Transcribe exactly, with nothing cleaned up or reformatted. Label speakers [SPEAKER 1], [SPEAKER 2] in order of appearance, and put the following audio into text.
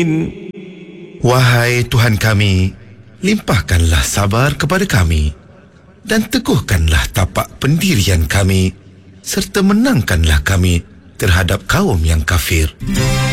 [SPEAKER 1] Wahai Tuhan kami, limpahkanlah sabar kepada kami dan teguhkanlah tapak pendirian kami serta menangkanlah kami terhadap kaum yang kafir.